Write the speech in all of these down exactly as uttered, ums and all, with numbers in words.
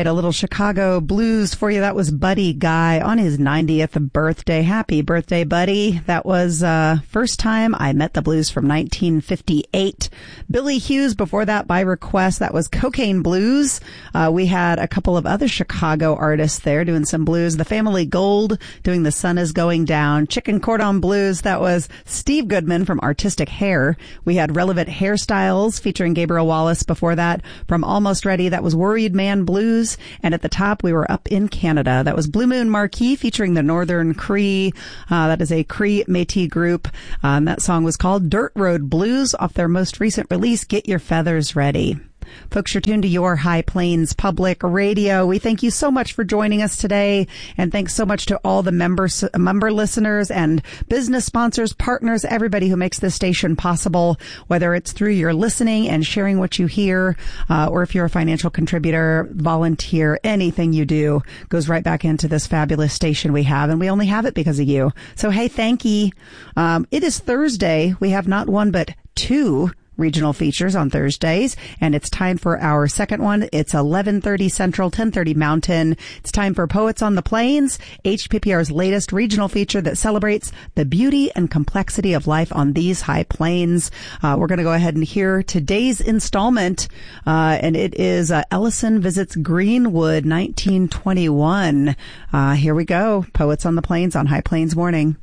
right, a little Chicago blues for you. That was Buddy Guy on his ninetieth birthday. Happy birthday, Buddy. That was uh First Time I Met the Blues from nineteen fifty-eight. Billy Hughes before that by request. That was Cocaine Blues. Uh we had a couple of other Chicago artists there doing some blues. The Family Gold doing The Sun Is Going Down. Chicken Cordon Blues. That was Steve Goodman from Artistic Hair. We had Relevant Hairstyles featuring Gabriel Wallace before that. From Almost Ready, that was Worried Man Blues. And at the top, we were up in Canada. That was Blue Moon Marquee featuring the Northern Cree. Uh, that is a Cree Métis group. Um, that song was called Dirt Road Blues off their most recent release, Get Your Feathers Ready. Folks, you're tuned to your High Plains Public Radio. We thank you so much for joining us today. And thanks so much to all the members, member listeners and business sponsors, partners, everybody who makes this station possible, whether it's through your listening and sharing what you hear, uh, or if you're a financial contributor, volunteer, anything you do goes right back into this fabulous station we have. And we only have it because of you. So, hey, thank you. Um, it is Thursday. We have not one, but two regional features on Thursdays, and it's time for our second one. It's eleven thirty Central, ten thirty Mountain. It's time for Poets on the Plains, H P P R's latest regional feature that celebrates the beauty and complexity of life on these high plains. Uh, we're going to go ahead and hear today's installment, uh, and it is uh, Ellison Visits Greenwood, nineteen twenty-one. Uh, here we go. Poets on the Plains on High Plains Morning.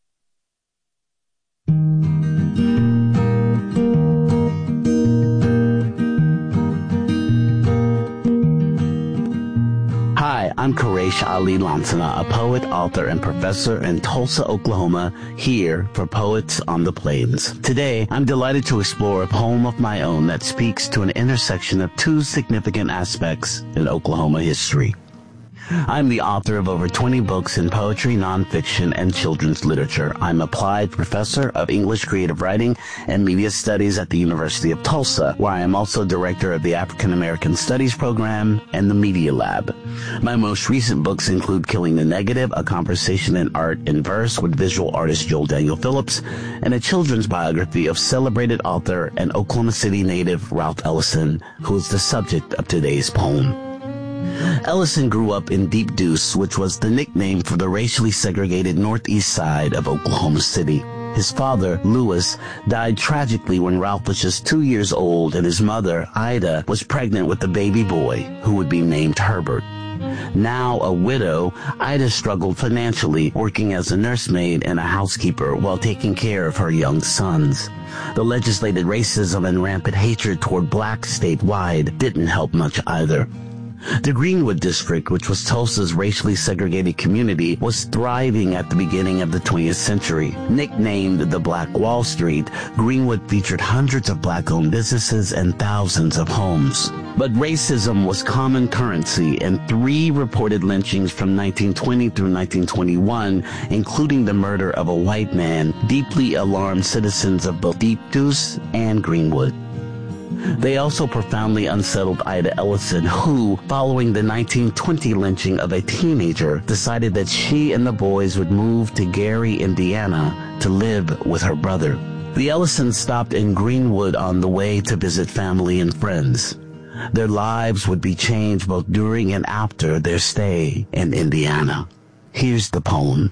Hi, I'm Quraysh Ali Lansana, a poet, author, and professor in Tulsa, Oklahoma, here for Poets on the Plains. Today, I'm delighted to explore a poem of my own that speaks to an intersection of two significant aspects in Oklahoma history. I'm the author of over twenty books in poetry, nonfiction, and children's literature. I'm applied professor of English creative writing and media studies at the University of Tulsa, where I am also director of the African American Studies program and the Media Lab. My most recent books include Killing the Negative, a conversation in art and verse with visual artist Joel Daniel Phillips, and a children's biography of celebrated author and Oklahoma City native Ralph Ellison, who is the subject of today's poem. Ellison grew up in Deep Deuce, which was the nickname for the racially segregated northeast side of Oklahoma City. His father, Lewis, died tragically when Ralph was just two years old, and his mother, Ida, was pregnant with a baby boy who would be named Herbert. Now a widow, Ida struggled financially, working as a nursemaid and a housekeeper while taking care of her young sons. The legislated racism and rampant hatred toward blacks statewide didn't help much either. The Greenwood District, which was Tulsa's racially segregated community, was thriving at the beginning of the twentieth century. Nicknamed the Black Wall Street, Greenwood featured hundreds of black-owned businesses and thousands of homes. But racism was common currency, and three reported lynchings from nineteen twenty through nineteen twenty-one, including the murder of a white man, deeply alarmed citizens of both Deep Deuce and Greenwood. They also profoundly unsettled Ida Ellison, who, following the nineteen twenty lynching of a teenager, decided that she and the boys would move to Gary, Indiana, to live with her brother. The Ellisons stopped in Greenwood on the way to visit family and friends. Their lives would be changed both during and after their stay in Indiana. Here's the poem.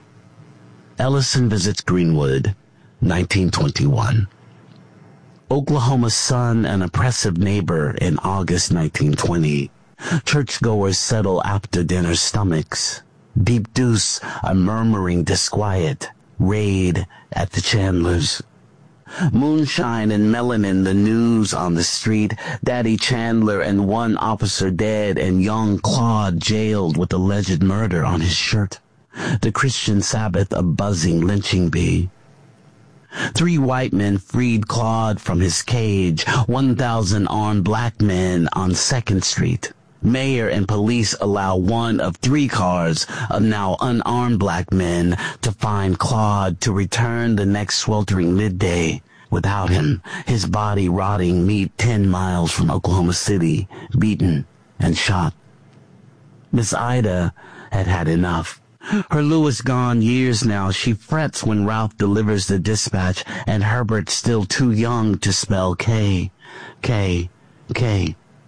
Ellison Visits Greenwood, nineteen twenty-one. Oklahoma's sun, an oppressive neighbor in August nineteen twenty. Churchgoers settle after dinner stomachs. Deep Deuce, a murmuring disquiet. Raid at the Chandlers. Moonshine and melanin, the news on the street. Daddy Chandler and one officer dead, and young Claude jailed with alleged murder on his shirt. The Christian Sabbath, a buzzing lynching bee. Three white men freed Claude from his cage. One thousand armed black men on Second Street. Mayor and police allow one of three cars of now unarmed black men to find Claude, to return the next sweltering midday. Without him, his body rotting meat ten miles from Oklahoma City, beaten and shot. Miss Ida had had enough. Her Lewis gone years now, she frets when Ralph delivers the dispatch, and Herbert still too young to spell K. K. K.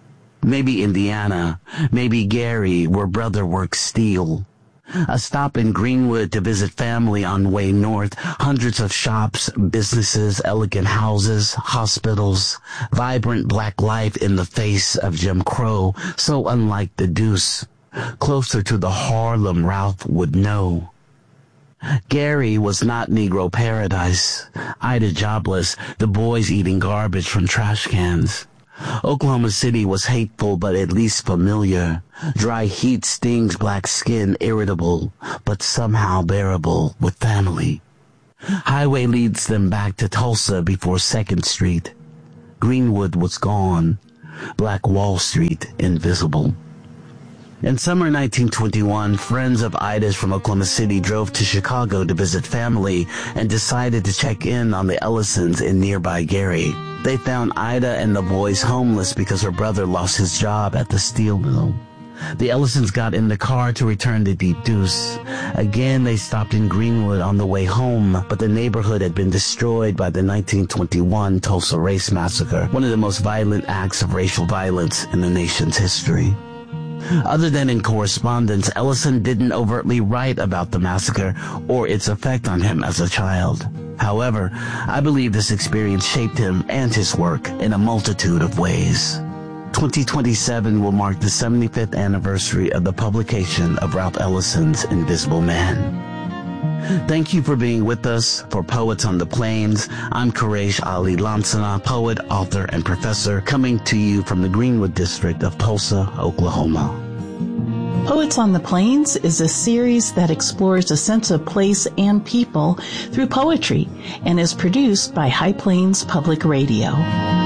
Maybe Indiana, maybe Gary, where brother works steel. A stop in Greenwood to visit family on way north. Hundreds of shops, businesses, elegant houses, hospitals. Vibrant black life in the face of Jim Crow, so unlike the Deuce. Closer to the Harlem Ralph would know. Gary was not Negro paradise. Ida jobless, the boys eating garbage from trash cans. Oklahoma City was hateful but at least familiar. Dry heat stings black skin, irritable, but somehow bearable with family. Highway leads them back to Tulsa before second Street. Greenwood was gone. Black Wall Street invisible. In summer nineteen twenty-one, friends of Ida's from Oklahoma City drove to Chicago to visit family and decided to check in on the Ellisons in nearby Gary. They found Ida and the boys homeless because her brother lost his job at the steel mill. The Ellisons got in the car to return to Deep Deuce. Again, they stopped in Greenwood on the way home, but the neighborhood had been destroyed by the nineteen twenty-one Tulsa Race Massacre, one of the most violent acts of racial violence in the nation's history. Other than in correspondence, Ellison didn't overtly write about the massacre or its effect on him as a child. However, I believe this experience shaped him and his work in a multitude of ways. twenty twenty-seven will mark the seventy-fifth anniversary of the publication of Ralph Ellison's Invisible Man. Thank you for being with us for Poets on the Plains. I'm Quraysh Ali Lansana, poet, author, and professor, coming to you from the Greenwood district of Tulsa, Oklahoma. Poets on the Plains is a series that explores a sense of place and people through poetry and is produced by High Plains Public Radio.